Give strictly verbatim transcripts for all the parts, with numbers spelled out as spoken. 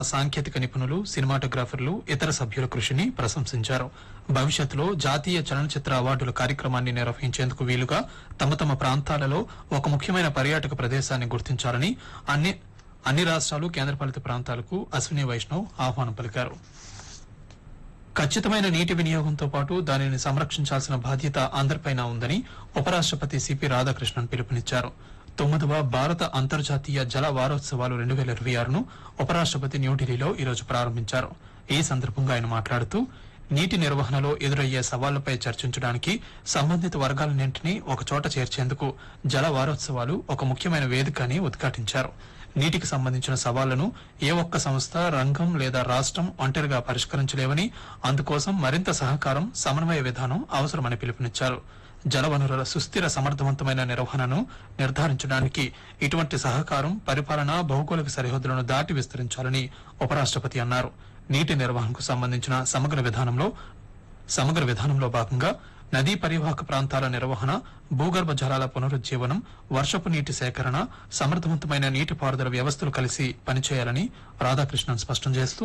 సాంకేతిక నిపుణులు, సినిమాటోగ్రాఫర్లు, ఇతర సభ్యుల కృషిని ప్రశంసించారు. భవిష్యత్తులో జాతీయ చలనచిత్ర అవార్డుల కార్యక్రమాన్ని నిర్వహించేందుకు వీలుగా తమ తమ ప్రాంతాలలో ఒక ముఖ్యమైన పర్యాటక ప్రదేశాన్ని గుర్తించాలని అన్ని అన్ని రాష్ట్రాలు, కేంద్రపాలిత ప్రాంతాలకు అశ్విని వైష్ణవ్ ఆహ్వానం పలికారు. ఖచ్చితమైన నీటి వినియోగంతో పాటు దానిని సంరక్షించాల్సిన బాధ్యత అందరిపైనా ఉందని ఉపరాష్టపతి సిపి రాధాకృష్ణన్ పిలుపునిచ్చారు. తొమ్మిదవ భారత అంతర్జాతీయ జల వారోత్సవాలు రెండు వేల ఇరవై ఆరును ఉపరాష్టపతి న్యూఢిల్లీలో ఈరోజు ప్రారంభించారు. ఈ సందర్భంగా ఆయన మాట్లాడుతూ నీటి నిర్వహణలో ఎదురయ్యే సవాళ్లపై చర్చించడానికి సంబంధిత వర్గాలన్నింటినీ ఒకచోట చేర్చేందుకు జల వారోత్సవాలు ఒక ముఖ్యమైన వేదిక అని ఉద్ఘాటించారు. నీటికి సంబంధించిన సవాళ్లను ఏ ఒక్క సంస్థ, రంగం లేదా రాష్టం ఒంటరిగా పరిష్కరించలేవని, అందుకోసం మరింత సహకారం, సమన్వయ విధానం అవసరమని పిలుపునిచ్చారు. జలవనరుల సుస్థిర సమర్థవంతమైన నిర్వహణను నిర్ధారించడానికి ఇటువంటి సహకారం, పరిపాలన భౌగోళిక సరిహద్దులను దాటి విస్తరించాలని ఉపరాష్టపతి అన్నారు. నీటి నిర్వహణకు సంబంధించిన సమగ్ర విధానంలో సమగ్ర విధానంలో భాగంగా నదీ పరివాహక ప్రాంతాల నిర్వహణ, భూగర్భ జలాల పునరుజ్జీవనం, వర్షపు నీటి సేకరణ, సమర్థవంతమైన నీటిపారుదల వ్యవస్థలు కలిసి పనిచేయాలని రాధాకృష్ణన్ స్పష్టం చేస్తూ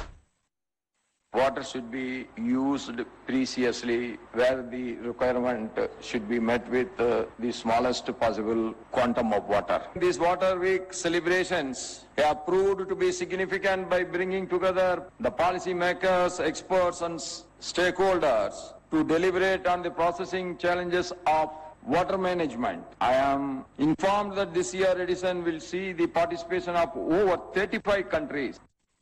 Water should be used preciously where the requirement should be met with uh, the smallest possible quantum of water. These Water Week celebrations have proved to be significant by bringing together the policy makers, experts and stakeholders to deliberate on the processing challenges of water management. I am informed that this year edition will see the participation of over thirty-five countries.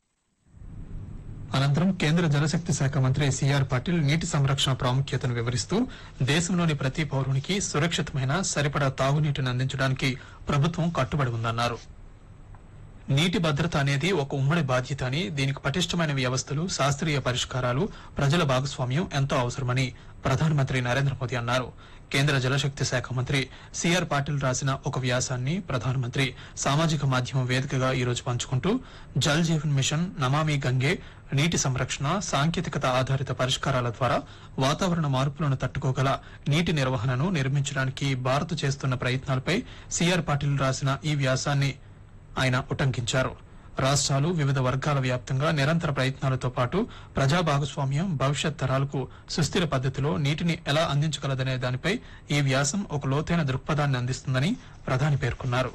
అనంతరం కేంద్ర జలశక్తి శాఖ మంత్రి CR Patil నీటి సంరక్షణ ప్రాముఖ్యతను వివరిస్తూ దేశంలోని ప్రతి పౌరునికి సురక్షితమైన, సరిపడా తాగునీటిని అందించడానికి ప్రభుత్వం కట్టుబడి ఉందన్నారు. నీటి భద్రత అనేది ఒక ఉమ్మడి బాధ్యత అని, దీనికి పటిష్టమైన వ్యవస్థలు, శాస్త్రీయ పరిష్కారాలు, ప్రజల భాగస్వామ్యం ఎంతో అవసరమని ప్రధానమంత్రి నరేంద్ర మోదీ అన్నారు. కేంద్ర జలశక్తి శాఖ మంత్రి సిఆర్ పాటిల్ రాసిన ఒక వ్యాసాన్ని ప్రధానమంత్రి సామాజిక మాధ్యమం వేదికగా ఈరోజు పంచుకుంటూ జల్ జీవన్ మిషన్, నమామి గంగే, నీటి సంరక్షణ, సాంకేతికత ఆధారిత పరిష్కారాల ద్వారా వాతావరణ మార్పులను తట్టుకోగల నీటి నిర్వహణను నిర్మించడానికి భారత్ చేస్తున్న ప్రయత్నాలపై సిఆర్ పాటిల్ రాసిన ఈ వ్యాసాన్ని ఆయన ఉటంకించారు. రాష్ట్రాలు, వివిధ వర్గాల వ్యాప్తంగా నిరంతర ప్రయత్నాలతో పాటు ప్రజా భాగస్వామ్యం భవిష్యత్ తరాలకు సుస్థిర పద్దతిలో నీటిని ఎలా అందించగలదనే దానిపై ఈ వ్యాసం ఒక లోతైన దృక్పథాన్ని అందిస్తుందని ప్రధాని పేర్కొన్నారు.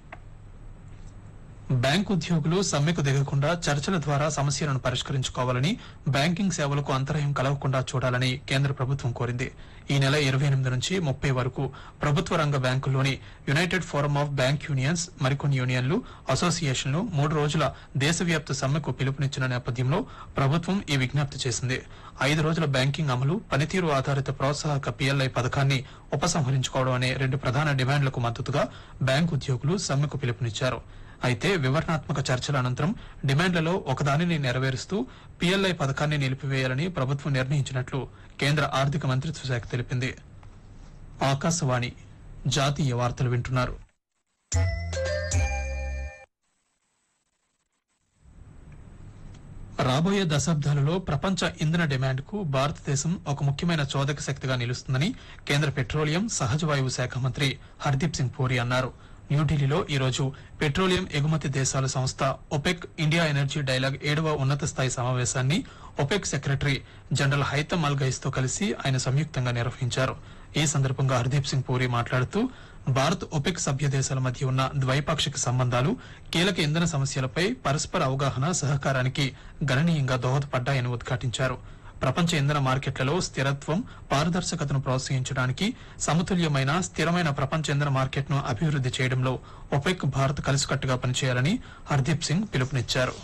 బ్యాంకు ఉద్యోగులు సమ్మెకు దిగకుండా చర్చల ద్వారా సమస్యలను పరిష్కరించుకోవాలని, బ్యాంకింగ్ సేవలకు అంతరాయం కలగకుండా చూడాలని కేంద్ర ప్రభుత్వం కోరింది. ఈ నెల ఇరవై ఎనిమిది నుంచి ముప్పై వరకు ప్రభుత్వ రంగ బ్యాంకుల్లోని United forum of bank unions, మరికొన్ని యూనియన్లు, అసోసియేషన్లు మూడు రోజుల దేశవ్యాప్త సమ్మెకు పిలుపునిచ్చిన నేపథ్యంలో ప్రభుత్వం ఈ విజ్ఞప్తి చేసింది. ఐదు రోజుల బ్యాంకింగ్ అమలు, పనితీరు ఆధారిత ప్రోత్సాహక పీఎల్ఐ పథకాన్ని ఉపసంహరించుకోవడం అనే రెండు ప్రధాన డిమాండ్లకు మద్దతుగా బ్యాంకు ఉద్యోగులు సమ్మెకు పిలుపునిచ్చారు. అయితే వివరణాత్మక చర్చల అనంతరం డిమాండ్లలో ఒకదానిని నెరవేరుస్తూ పీఎల్ఐ పథకాన్ని నిలిపివేయాలని ప్రభుత్వం నిర్ణయించినట్లు కేంద్ర ఆర్థిక మంత్రిత్వ శాఖ తెలిపింది. ఆకాశవాణి జాతీయ వార్తలు వింటున్నారు. రాబోయే దశాబ్దాలలో ప్రపంచ ఇంధన డిమాండ్కు భారతదేశం ఒక ముఖ్యమైన చోదక శక్తిగా నిలుస్తుందని కేంద్ర పెట్రోలియం, సహజ వాయువు శాఖ మంత్రి హర్దీప్ సింగ్ పూరి అన్నారు. న్యూఢిల్లీలో ఈరోజు పెట్రోలియం ఎగుమతి దేశాల సంస్థ ఒపెక్ ఇండియా ఎనర్జీ డైలాగ్ ఏడవ ఉన్నత స్థాయి సమావేశాన్ని ఒపెక్ సెక్రటరీ జనరల్ హైతమ్ అల్ గైస్ తో కలిసి ఆయన సంయుక్తంగా నిర్వహించారు. ఈ సందర్భంగా హర్దీప్ సింగ్ పూరి మాట్లాడుతూ భారత్, ఒపెక్ సభ్య దేశాల మధ్య ఉన్న ద్వైపాక్షిక సంబంధాలు కీలక ఇంధన సమస్యలపై పరస్పర అవగాహన, సహకారానికి గణనీయంగా దోహదపడ్డాయని ఉద్ఘాటించారు. ప్రపంచ ఇంధన మార్కెట్లలో స్థిరత్వం, పారదర్శకతను ప్రోత్సహించడానికి సమతుల్యమైన, స్థిరమైన ప్రపంచ ఇంధన మార్కెట్ను అభివృద్ది చేయడంలో ఒపెక్, భారత్ కలిసికట్టుగా పనిచేయాలని హర్దీప్ సింగ్ పిలుపునిచ్చారు.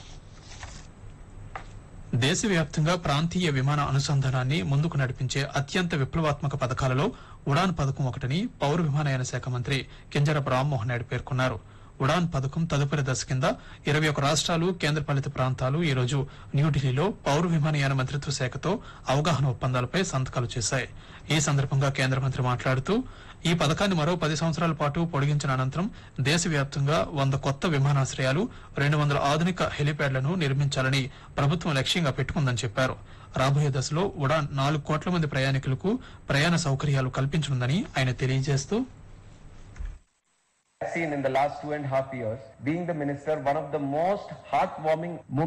దేశవ్యాప్తంగా ప్రాంతీయ విమాన అనుసంధానాన్ని ముందుకు నడిపించే అత్యంత విప్లవాత్మక పథకాలలో ఉడాన్ పథకం ఒకటని పౌర విమానయాన శాఖ మంత్రి కింజరపు రామ్మోహన్ నాయుడు పేర్కొన్నారు. ఉడాన్ పథకం తదుపరి దశ కింద ఇరవై ఒక రాష్ట్రాలు, కేంద్రపాలిత ప్రాంతాలు ఈరోజు న్యూఢిల్లీలో పౌర విమానయాన మంత్రిత్వ శాఖతో అవగాహన ఒప్పందాలపై సంతకాలు చేశాయి. ఈ సందర్భంగా కేంద్ర మంత్రి మాట్లాడుతూ ఈ పథకాన్ని మరో పది సంవత్సరాల పాటు పొడిగించిన అనంతరం దేశవ్యాప్తంగా వంద కొత్త విమానాశ్రయాలు, రెండు వందల ఆధునిక హెలిప్యాడ్లను నిర్మించాలని ప్రభుత్వం లక్ష్యంగా పెట్టుకుందని చెప్పారు. రాబోయే దశలో ఉడాన్ నాలుగు కోట్ల మంది ప్రయాణికులకు ప్రయాణ సౌకర్యాలు కల్పించనుందని ఆయన తెలియజేస్తూ seen in the last two and a half years, being the minister, one of the most heartwarming